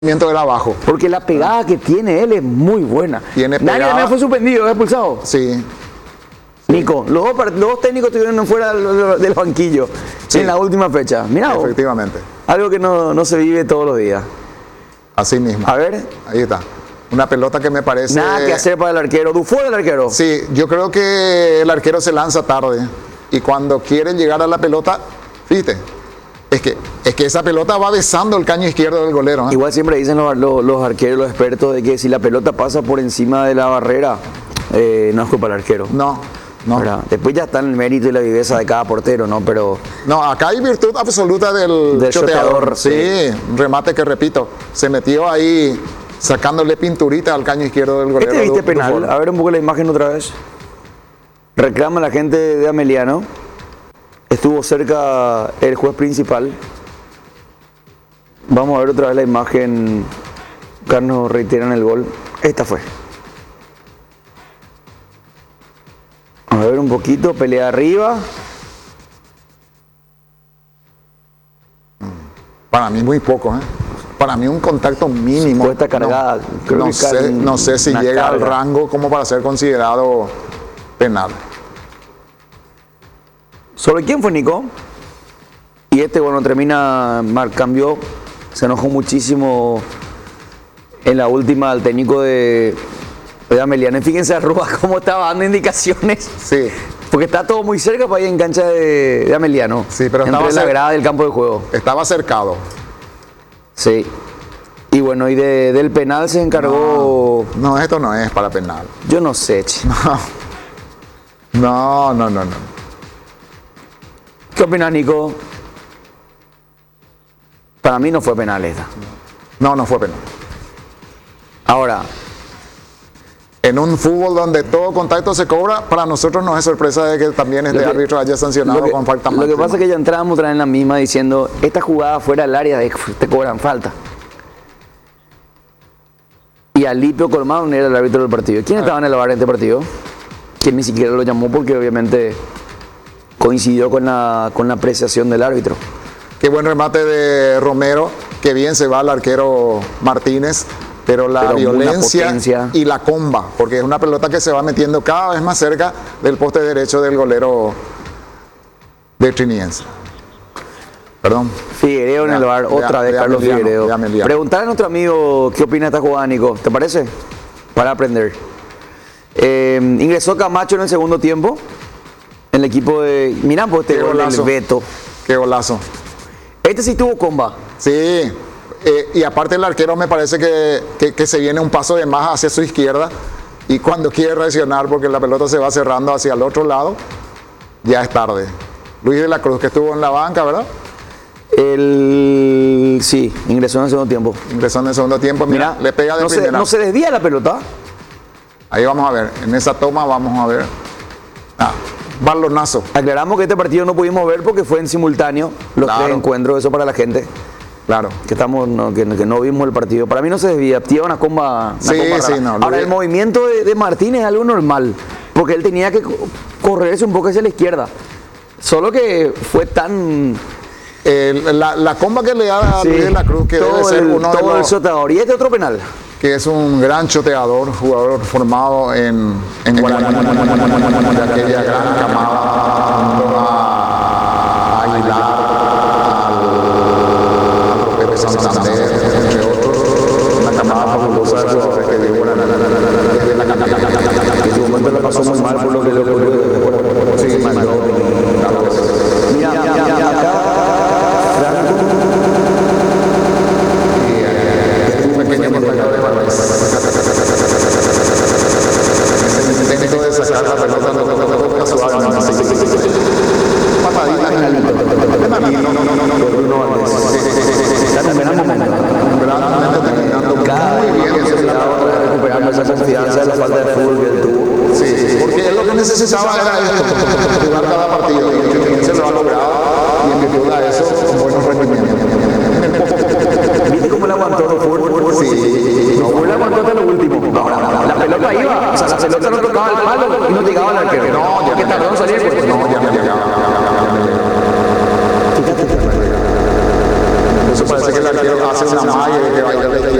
era bajo. Porque la pegada que tiene él es muy buena. Tiene Nadie pegada. también fue suspendido, expulsado. Sí. Nico, los dos técnicos estuvieron fuera del banquillo Sí. en la última fecha. Mirá vos, Efectivamente. algo que no se vive todos los días. Así mismo. A ver, Ahí está. Una pelota que me parece... nada que hacer para el arquero. Dufour el arquero. Sí, yo creo que el arquero se lanza tarde. Y cuando quiere llegar a la pelota, fíjate, es que esa pelota va besando el caño izquierdo del golero. ¿Eh? Igual siempre dicen los arqueros, los expertos, de que si la pelota pasa por encima de la barrera, no es culpa del arquero. No. ¿Verdad? Después ya está en el mérito y la viveza de cada portero, ¿no? Pero No, acá hay virtud absoluta del choteador, choteador. Sí, remate que repito, se metió ahí sacándole pinturita al caño izquierdo del golero. viste penal. Dufour. A ver un poco la imagen otra vez. Reclama la gente de Ameliano. Estuvo cerca el juez principal. Vamos a ver otra vez la imagen. Carlos reitera en el gol. Esta fue. A ver un poquito, pelea arriba. Para mí muy poco, ¿eh? Para mí un contacto mínimo. Puesta cargada, creo No que sé, cae no sé si una llega al carga. rango como para ser considerado penal. ¿Sobre quién fue, Nico? Y bueno, termina, cambió, se enojó muchísimo en la última al técnico de Ameliano. Y fíjense a Rúa cómo estaba dando indicaciones. Sí, Porque está todo muy cerca para ir en cancha de Ameliano. Sí, pero entre estaba la cer- grada del campo de juego. estaba cercado. Sí. Y bueno, y del penal se encargó. No, esto no es para penal. Yo no sé, che. No. ¿Qué opinas, Nico? Para mí no fue penal esta. No fue penal. Ahora, En un fútbol donde todo contacto se cobra, para nosotros no es sorpresa de que también este árbitro haya sancionado con falta lo que máxima. pasa es que ya entramos otra vez en la misma diciendo, esta jugada fuera del área te cobran falta. Y Alipio Colmán era el árbitro del partido. ¿Quién estaba en el bar en este partido? Que ni siquiera lo llamó porque obviamente coincidió con la apreciación del árbitro. Qué buen remate de Romero, que bien se va al arquero Martínez, pero la Pero una violencia potencia. y la comba, porque es una pelota que se va metiendo cada vez más cerca del poste derecho del golero de Triniense. Perdón. Figueiredo en el bar, otra vez de Carlos Ameliano, Figueiredo. de Ameliano. Preguntar a nuestro amigo qué opina de esta jugada, Nico. ¿Te parece? Para aprender. Ingresó Camacho en el segundo tiempo. En el equipo de... Mirá, pues este Qué gol del golazo. Beto. Qué golazo. Este sí tuvo comba. Sí, y aparte el arquero me parece que se viene un paso de más hacia su izquierda y cuando quiere reaccionar porque la pelota se va cerrando hacia el otro lado, ya es tarde. Luis de la Cruz, que estuvo en la banca, ¿verdad? Sí, ingresó en el segundo tiempo. Ingresó en el segundo tiempo, mira, le pega de primera. no se desvía la pelota. Ahí vamos a ver, en esa toma vamos a ver. Balonazo, Aclaramos que este partido no pudimos ver porque fue en simultáneo los Claro. tres encuentros, eso para la gente claro. que que no vimos el partido. Para mí no se desvía, tira una comba. Sí, rara. sí, no, Ahora, Luis- el movimiento de Martínez es algo normal, porque él tenía que correrse un poco hacia la izquierda. Solo que fue tan... La comba que le da a Luis de la Cruz, que debe ser uno de todo el los... sotador. Y este otro penal. que es un gran choteador, jugador formado en Guaraní, de aquella gran camada, junto a Aguilar, al Pérez Santander, entre otros, una camada fabulosa de jugadores que dio Guaraní desde la cantera. En su momento la pasó muy mal por lo que le ocurrió. Sí, claro que sí. Mira, acá, Franco, Un pequeño contacto de Valés. Ese intento de sacar la pelota no toca suave, patadita Bruno Valdés. Está en un gran momento. terminando Cada muy vez bien que se va recuperando esa confianza de la falta de fútbol que él tuvo. Sí, porque él lo que necesitaba era esto, jugar cada partido, y se lo ha logrado, y en virtud de eso, con buenos rendimientos. ¿Viste cómo le aguantó Dufour? Sí, Dufour le aguantó hasta lo último. Ahora, la pelota iba, o sea, la pelota no tocaba el palo y no llegaba al arquero. No, ya que tardó en salir. Pues, no, ya me llegaba. Fíjate, Eso parece que el arquero hace una malla y